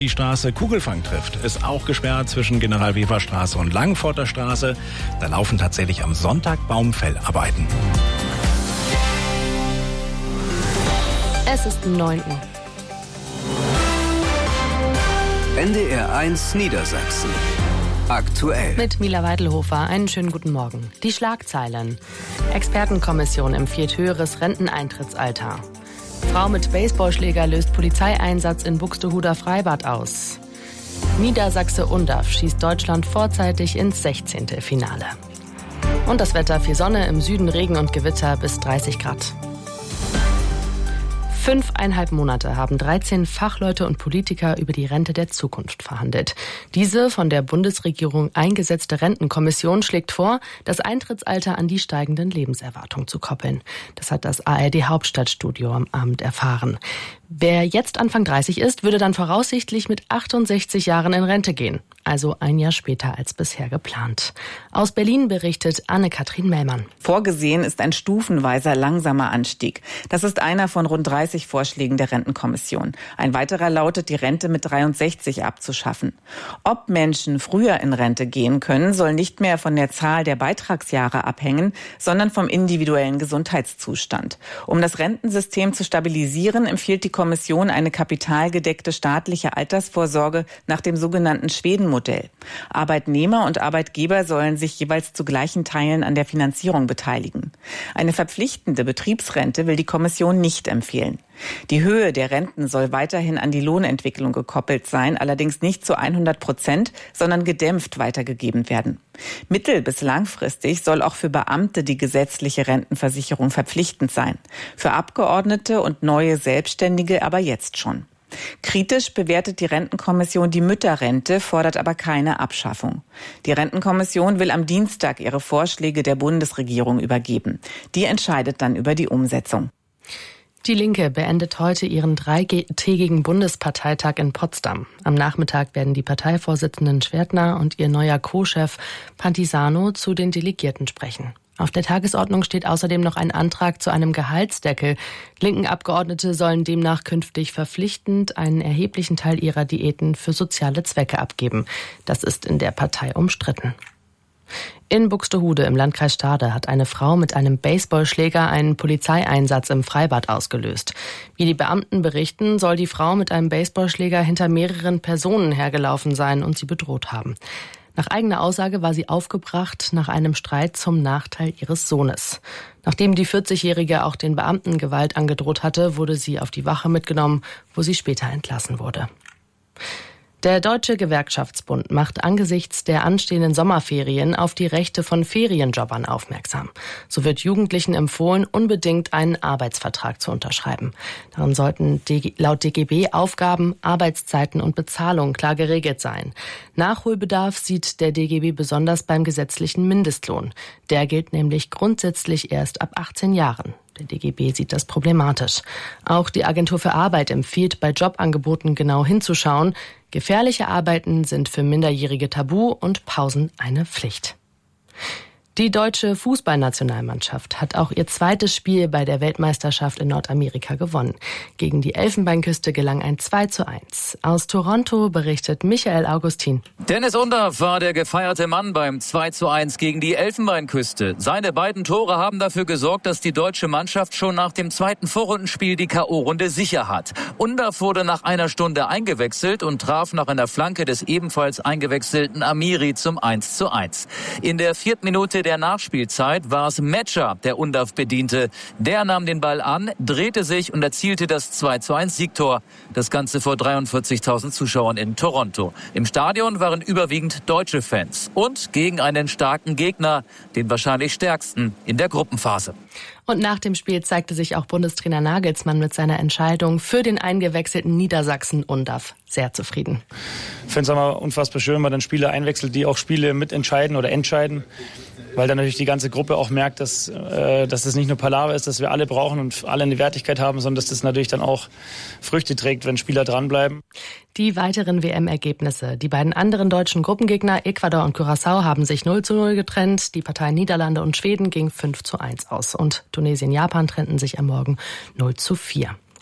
Die Straße Kugelfang trifft, ist auch gesperrt zwischen General-Weber-Straße und Langforter Straße. Da laufen tatsächlich am Sonntag Baumfellarbeiten. Es ist 9 Uhr. NDR 1 Niedersachsen. Aktuell. Mit Mila Weidelhofer, einen schönen guten Morgen. Die Schlagzeilen. Expertenkommission empfiehlt höheres Renteneintrittsalter. Frau mit Baseballschläger löst Polizeieinsatz in Buxtehuder Freibad aus. Niedersachse Undav schießt Deutschland vorzeitig ins 16. Finale. Und das Wetter: viel Sonne, im Süden Regen und Gewitter bis 30 Grad. 5,5 Monate haben 13 Fachleute und Politiker über die Rente der Zukunft verhandelt. Diese von der Bundesregierung eingesetzte Rentenkommission schlägt vor, das Eintrittsalter an die steigenden Lebenserwartungen zu koppeln. Das hat das ARD-Hauptstadtstudio am Abend erfahren. Wer jetzt Anfang 30 ist, würde dann voraussichtlich mit 68 Jahren in Rente gehen. Also ein Jahr später als bisher geplant. Aus Berlin berichtet Anne-Kathrin Mellmann. Vorgesehen ist ein stufenweiser, langsamer Anstieg. Das ist einer von rund 30 Vorschlägen der Rentenkommission. Ein weiterer lautet, die Rente mit 63 abzuschaffen. Ob Menschen früher in Rente gehen können, soll nicht mehr von der Zahl der Beitragsjahre abhängen, sondern vom individuellen Gesundheitszustand. Um das Rentensystem zu stabilisieren, empfiehlt die Kommission eine kapitalgedeckte staatliche Altersvorsorge nach dem sogenannten Schweden-Modell. Arbeitnehmer und Arbeitgeber sollen sich jeweils zu gleichen Teilen an der Finanzierung beteiligen. Eine verpflichtende Betriebsrente will die Kommission nicht empfehlen. Die Höhe der Renten soll weiterhin an die Lohnentwicklung gekoppelt sein, allerdings nicht zu 100%, sondern gedämpft weitergegeben werden. Mittel- bis langfristig soll auch für Beamte die gesetzliche Rentenversicherung verpflichtend sein. Für Abgeordnete und neue Selbstständige aber jetzt schon. Kritisch bewertet die Rentenkommission die Mütterrente, fordert aber keine Abschaffung. Die Rentenkommission will am Dienstag ihre Vorschläge der Bundesregierung übergeben. Die entscheidet dann über die Umsetzung. Die Linke beendet heute ihren 3-tägigen Bundesparteitag in Potsdam. Am Nachmittag werden die Parteivorsitzenden Schwertner und ihr neuer Co-Chef Pantisano zu den Delegierten sprechen. Auf der Tagesordnung steht außerdem noch ein Antrag zu einem Gehaltsdeckel. Linken Abgeordnete sollen demnach künftig verpflichtend einen erheblichen Teil ihrer Diäten für soziale Zwecke abgeben. Das ist in der Partei umstritten. In Buxtehude im Landkreis Stade hat eine Frau mit einem Baseballschläger einen Polizeieinsatz im Freibad ausgelöst. Wie die Beamten berichten, soll die Frau mit einem Baseballschläger hinter mehreren Personen hergelaufen sein und sie bedroht haben. Nach eigener Aussage war sie aufgebracht nach einem Streit zum Nachteil ihres Sohnes. Nachdem die 40-Jährige auch den Beamten Gewalt angedroht hatte, wurde sie auf die Wache mitgenommen, wo sie später entlassen wurde. Der Deutsche Gewerkschaftsbund macht angesichts der anstehenden Sommerferien auf die Rechte von Ferienjobbern aufmerksam. So wird Jugendlichen empfohlen, unbedingt einen Arbeitsvertrag zu unterschreiben. Darin sollten laut DGB Aufgaben, Arbeitszeiten und Bezahlung klar geregelt sein. Nachholbedarf sieht der DGB besonders beim gesetzlichen Mindestlohn. Der gilt nämlich grundsätzlich erst ab 18 Jahren. Der DGB sieht das problematisch. Auch die Agentur für Arbeit empfiehlt, bei Jobangeboten genau hinzuschauen. Gefährliche Arbeiten sind für Minderjährige tabu und Pausen eine Pflicht. Die deutsche Fußballnationalmannschaft hat auch ihr zweites Spiel bei der Weltmeisterschaft in Nordamerika gewonnen. Gegen die Elfenbeinküste gelang ein 2:1. Aus Toronto berichtet Michael Augustin. Dennis Undav war der gefeierte Mann beim 2:1 gegen die Elfenbeinküste. Seine beiden Tore haben dafür gesorgt, dass die deutsche Mannschaft schon nach dem zweiten Vorrundenspiel die K.O.-Runde sicher hat. Undav wurde nach einer Stunde eingewechselt und traf nach einer Flanke des ebenfalls eingewechselten Amiri zum 1:1. In der 4. Minute der Nachspielzeit war es Metscher, der Undav bediente. Der nahm den Ball an, drehte sich und erzielte das 2:1 Siegtor. Das Ganze vor 43.000 Zuschauern in Toronto. Im Stadion waren überwiegend deutsche Fans und gegen einen starken Gegner, den wahrscheinlich stärksten in der Gruppenphase. Und nach dem Spiel zeigte sich auch Bundestrainer Nagelsmann mit seiner Entscheidung für den eingewechselten Niedersachsen Undav sehr zufrieden. Ich finde es immer unfassbar schön, wenn man dann Spieler einwechselt, die auch Spiele mitentscheiden oder entscheiden. Weil dann natürlich die ganze Gruppe auch merkt, dass das nicht nur Palaver ist, dass wir alle brauchen und alle eine Wertigkeit haben, sondern dass das natürlich dann auch Früchte trägt, wenn Spieler dranbleiben. Die weiteren WM-Ergebnisse. Die beiden anderen deutschen Gruppengegner, Ecuador und Curaçao, haben sich 0:0 getrennt. Die Parteien Niederlande und Schweden ging 5:1 aus. Und Tunesien, Japan trennten sich am Morgen 0:4.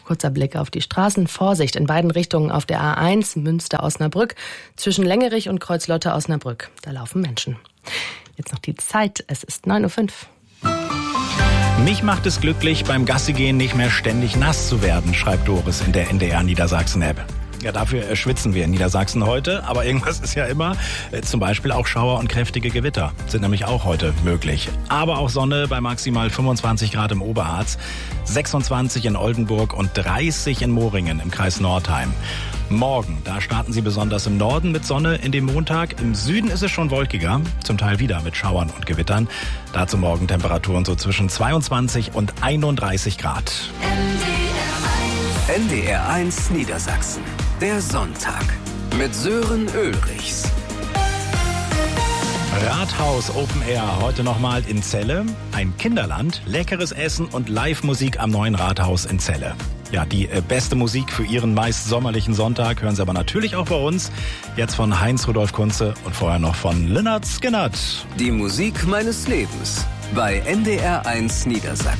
Kurzer Blick auf die Straßen. Vorsicht in beiden Richtungen auf der A1 Münster-Osnabrück zwischen Längerich und Kreuzlotte-Osnabrück. Da laufen Menschen. Jetzt noch die Zeit. Es ist 9:05 Uhr. Mich macht es glücklich, beim Gassigehen nicht mehr ständig nass zu werden, schreibt Doris in der NDR Niedersachsen-App. Ja, dafür schwitzen wir in Niedersachsen heute, aber irgendwas ist ja immer. Zum Beispiel auch Schauer und kräftige Gewitter sind nämlich auch heute möglich. Aber auch Sonne bei maximal 25 Grad im Oberharz, 26 in Oldenburg und 30 in Moringen im Kreis Nordheim. Morgen, da starten sie besonders im Norden mit Sonne in dem Montag. Im Süden ist es schon wolkiger, zum Teil wieder mit Schauern und Gewittern. Dazu morgen Temperaturen so zwischen 22 und 31 Grad. NDR 1 Niedersachsen. Der Sonntag mit Sören Ulrichs. Rathaus Open Air, heute nochmal in Celle. Ein Kinderland, leckeres Essen und Live-Musik am neuen Rathaus in Celle. Ja, die beste Musik für Ihren meist sommerlichen Sonntag hören Sie aber natürlich auch bei uns. Jetzt von Heinz-Rudolf Kunze und vorher noch von Lynyrd Skynyrd. Die Musik meines Lebens bei NDR 1 Niedersachsen.